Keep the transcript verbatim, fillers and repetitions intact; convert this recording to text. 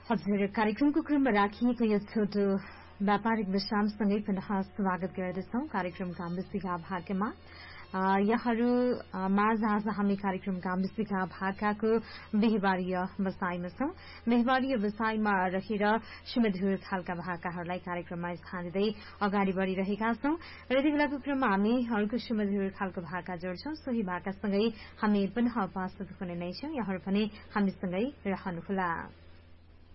हजुर, कार्यक्रमको क्रममा राखिएको यो छोटो व्यापारिक विश्रामसँगै पुनः स्वागत गर्दछौ कार्यक्रम काम विषयका भागमा। यहाँहरू माझ आज हामी कार्यक्रम काम विषयका भागको बिहिबारीय बसाईमा छौं। बिहिबारीय बसाईमा रहेर सुमधुर खालका भाकाहरूलाई कार्यक्रममा स्थान दिँदै अगाडि बढ़िरहेका छौं र यति बेलाको क्रममा हामी अर्को सुमधुर खालको भाका जोड्छौं। सोही भाकासँगै हामी पुनः उपस्थित हुने नै छौं। यहाँहरू पनि हामीसँगै रहनुहोला।